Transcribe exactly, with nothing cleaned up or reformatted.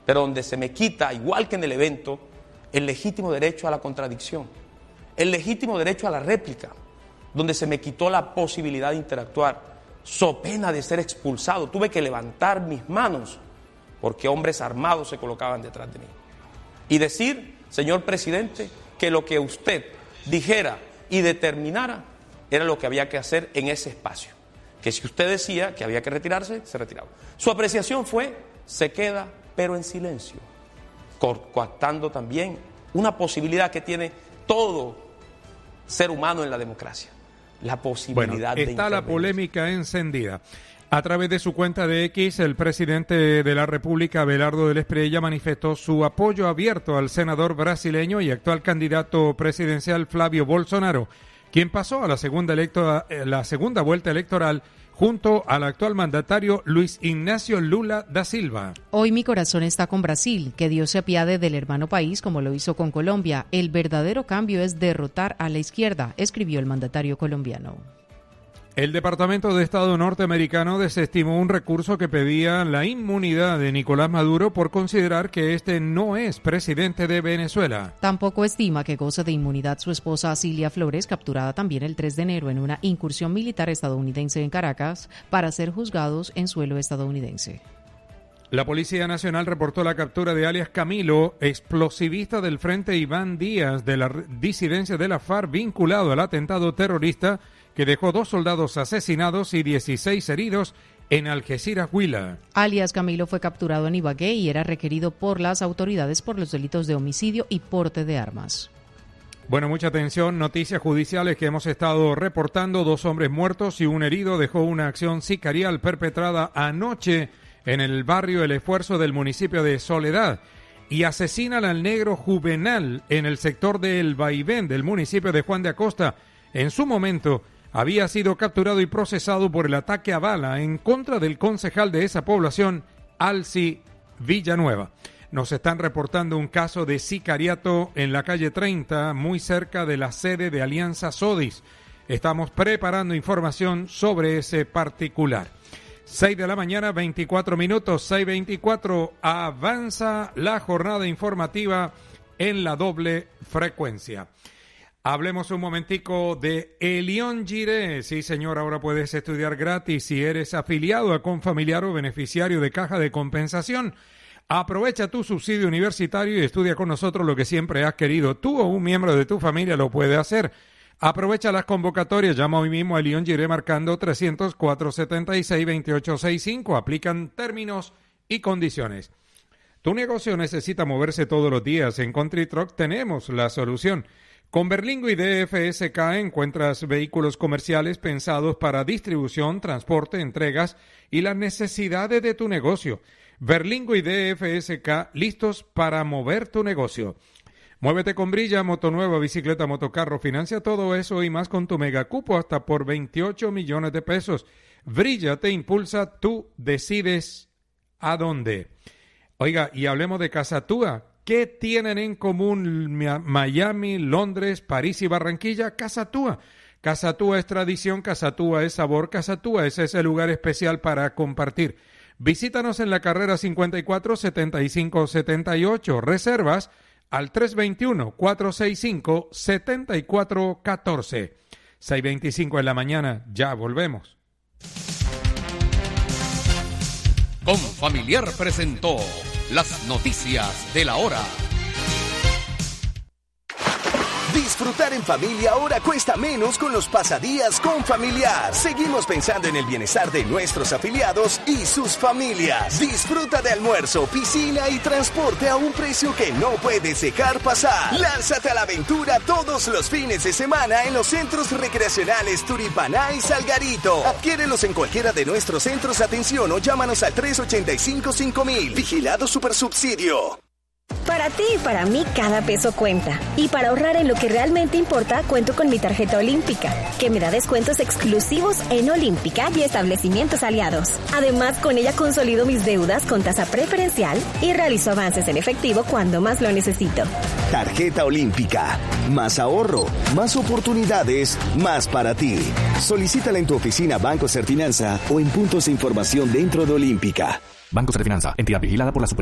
pero donde se me quita, igual que en el evento, el legítimo derecho a la contradicción, el legítimo derecho a la réplica, donde se me quitó la posibilidad de interactuar, so pena de ser expulsado. Tuve que levantar mis manos porque hombres armados se colocaban detrás de mí. Y decir, señor presidente, que lo que usted dijera y determinara era lo que había que hacer en ese espacio. Que si usted decía que había que retirarse, se retiraba. Su apreciación fue, se queda, pero en silencio, coartando también una posibilidad que tiene todo ser humano en la democracia, la posibilidad bueno, de está la polémica encendida. A través de su cuenta de X, el presidente de la República, Abelardo del Espriella, manifestó su apoyo abierto al senador brasileño y actual candidato presidencial Flávio Bolsonaro, quien pasó a la segunda, electo, la segunda vuelta electoral junto al actual mandatario Luis Ignacio Lula da Silva. Hoy mi corazón está con Brasil, que Dios se apiade del hermano país como lo hizo con Colombia. El verdadero cambio es derrotar a la izquierda, escribió el mandatario colombiano. El Departamento de Estado norteamericano desestimó un recurso que pedía la inmunidad de Nicolás Maduro por considerar que este no es presidente de Venezuela. Tampoco estima que goza de inmunidad su esposa Cilia Flores, capturada también el tres de enero en una incursión militar estadounidense en Caracas para ser juzgados en suelo estadounidense. La Policía Nacional reportó la captura de alias Camilo, explosivista del Frente Iván Díaz de la disidencia de la FARC vinculado al atentado terrorista que dejó dos soldados asesinados y dieciséis heridos en Algeciras, Huila. Alias Camilo fue capturado en Ibagué y era requerido por las autoridades por los delitos de homicidio y porte de armas. Bueno, mucha atención, noticias judiciales que hemos estado reportando. Dos hombres muertos y un herido dejó una acción sicarial perpetrada anoche en el barrio El Esfuerzo del municipio de Soledad y asesinan al negro Juvenal en el sector de El Vaivén del municipio de Juan de Acosta. En su momento había sido capturado y procesado por el ataque a bala en contra del concejal de esa población, Alci Villanueva. Nos están reportando un caso de sicariato en la calle treinta, muy cerca de la sede de Alianza Sodis. Estamos preparando información sobre ese particular. seis de la mañana, veinticuatro minutos, seis veinticuatro, avanza la jornada informativa en la doble frecuencia. Hablemos un momentico de Elión Giré. Sí, señor, ahora puedes estudiar gratis si eres afiliado a Confamiliar o beneficiario de Caja de Compensación. Aprovecha tu subsidio universitario y estudia con nosotros lo que siempre has querido. Tú o un miembro de tu familia lo puede hacer. Aprovecha las convocatorias. Llama hoy mismo a Elión Giré marcando trescientos cuatro setenta y seis veintiocho sesenta y cinco. Aplican términos y condiciones. Tu negocio necesita moverse todos los días. En Country Truck tenemos la solución. Con Berlingo y D F S K encuentras vehículos comerciales pensados para distribución, transporte, entregas y las necesidades de tu negocio. Berlingo y D F S K listos para mover tu negocio. Muévete con Brilla, moto nueva, bicicleta, motocarro, financia todo eso y más con tu megacupo hasta por veintiocho millones de pesos. Brilla te impulsa, tú decides a dónde. Oiga, y hablemos de Casatúa. ¿Qué tienen en común Miami, Londres, París y Barranquilla? Casatúa. Casatúa es tradición, Casatúa es sabor, Casatúa es ese lugar especial para compartir. Visítanos en la carrera cincuenta y cuatro setenta y cinco setenta y ocho. Reservas al tres dos uno, cuatro seis cinco, siete cuatro uno cuatro. seis veinticinco en la mañana, ya volvemos. Confamiliar presentó las noticias de la hora. Disfrutar en familia ahora cuesta menos con los pasadías Confamiliar. Seguimos pensando en el bienestar de nuestros afiliados y sus familias. Disfruta de almuerzo, piscina y transporte a un precio que no puedes dejar pasar. Lánzate a la aventura todos los fines de semana en los centros recreacionales Turipaná y Salgarito. Adquiérelos en cualquiera de nuestros centros de atención o llámanos al tres ocho cinco cinco mil. Vigilado Supersubsidio. Para ti y para mí cada peso cuenta. Y para ahorrar en lo que realmente importa, cuento con mi tarjeta Olímpica, que me da descuentos exclusivos en Olímpica y establecimientos aliados. Además, con ella consolido mis deudas con tasa preferencial y realizo avances en efectivo cuando más lo necesito. Tarjeta Olímpica. Más ahorro, más oportunidades, más para ti. Solicítala en tu oficina Banco Serfinanza o en puntos de información dentro de Olímpica. Banco Serfinanza, entidad vigilada por la Superintendencia